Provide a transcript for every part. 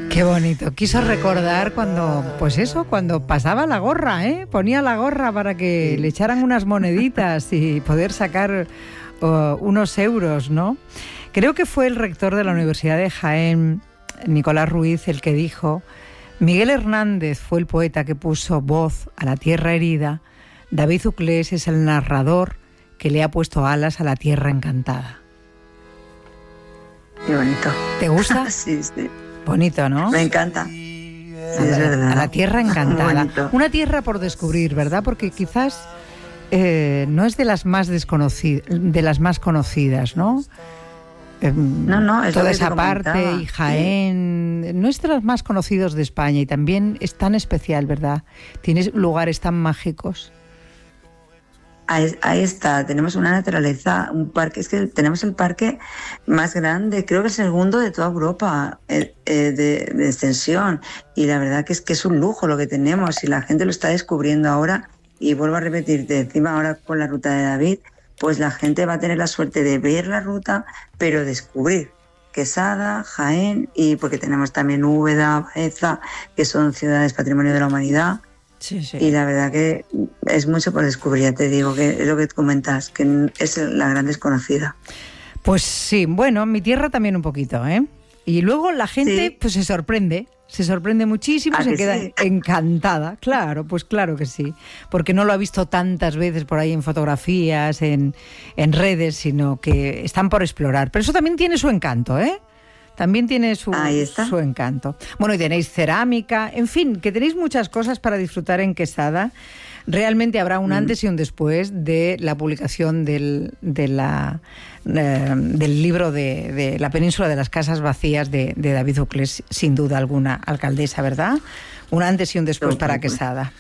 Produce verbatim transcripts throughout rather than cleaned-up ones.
Qué bonito. Quiso recordar cuando, pues eso, cuando pasaba la gorra, ¿eh? Ponía la gorra para que le echaran unas moneditas y poder sacar uh, unos euros, ¿no? Creo que fue el rector de la Universidad de Jaén, Nicolás Ruiz, el que dijo: Miguel Hernández fue el poeta que puso voz a la tierra herida, David Uclés es el narrador que le ha puesto alas a la tierra encantada. Qué bonito. ¿Te gusta? Sí, sí. Bonito, ¿no? Me encanta. Sí, a, es la, verdad. A la tierra encantada. Una tierra por descubrir, ¿verdad? Porque quizás eh, no es de las más desconocidas, de las más conocidas, ¿no? Eh, no, no, es toda esa parte y Jaén, sí. No es de los más conocidos de España y también es tan especial, ¿verdad? Tienes lugares tan mágicos. Ahí, ahí está, tenemos una naturaleza, un parque, es que tenemos el parque más grande, creo que es el segundo de toda Europa eh, eh, de, de extensión, y la verdad que es que es un lujo lo que tenemos y la gente lo está descubriendo ahora. Y vuelvo a repetirte, encima ahora con la ruta de David, pues la gente va a tener la suerte de ver la ruta, pero descubrir Quesada, Jaén, y porque tenemos también Úbeda, Baeza, que son ciudades patrimonio de la humanidad. Sí, sí. Y la verdad que es mucho por descubrir, ya te digo, que es lo que comentas, que es la gran desconocida. Pues sí, bueno, mi tierra también un poquito, ¿eh? Y luego la gente sí. pues se sorprende, se sorprende muchísimo, se queda sí? encantada. Claro, pues claro que sí, porque no lo ha visto tantas veces por ahí en fotografías, en, en redes, sino que están por explorar. Pero eso también tiene su encanto, ¿eh? También tiene su, su encanto. Bueno, y tenéis cerámica, en fin, que tenéis muchas cosas para disfrutar en Quesada. Realmente habrá un antes y un después de la publicación del, de la, eh, del libro de, de La península de las casas vacías de, de David Uclés, sin duda alguna, alcaldesa, ¿verdad? Un antes y un después para Quesada.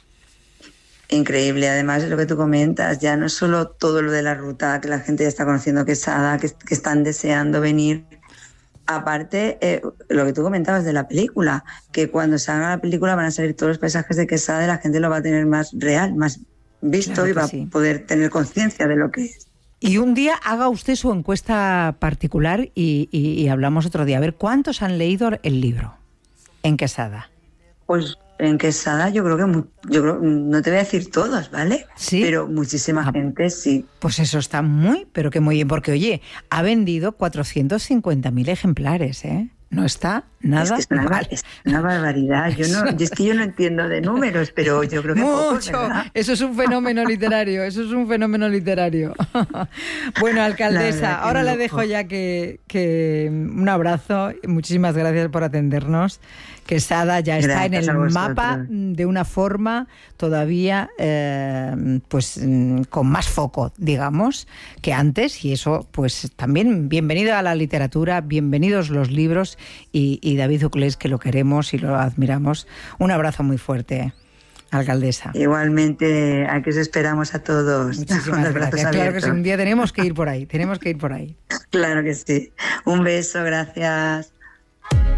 Increíble, además de lo que tú comentas, ya no es solo todo lo de la ruta, que la gente ya está conociendo Quesada, que, que están deseando venir. Aparte, eh, lo que tú comentabas de la película, que cuando se haga la película van a salir todos los paisajes de Quesada y la gente lo va a tener más real, más visto, claro, y va sí. a poder tener conciencia de lo que es. Y un día haga usted su encuesta particular y, y, y hablamos otro día. A ver, ¿cuántos han leído el libro en Quesada? Pues en Quesada yo creo que, mu- yo creo, no te voy a decir todos, ¿vale? Sí. Pero muchísima ah, gente sí. Pues eso está muy, pero que muy bien, porque oye, ha vendido cuatrocientos cincuenta mil ejemplares, ¿eh? No está nada es que es una, mal. Es una barbaridad. Yo no, es que yo no entiendo de números, pero yo creo que mucho. Pocos, ¿verdad? Eso es un fenómeno literario. Eso es un fenómeno literario. Bueno, alcaldesa, ahora le dejo ya que, que un abrazo. Muchísimas gracias por atendernos. Quesada ya está gracias en el mapa de una forma todavía eh, pues con más foco, digamos, que antes, y eso pues también bienvenido a la literatura, bienvenidos los libros y, y David Uclés, que lo queremos y lo admiramos. Un abrazo muy fuerte, alcaldesa. Igualmente, aquí os esperamos a todos. Muchísimas gracias. Claro que sí, un día tenemos que ir por ahí, tenemos que ir por ahí. Claro que sí. Un beso, gracias.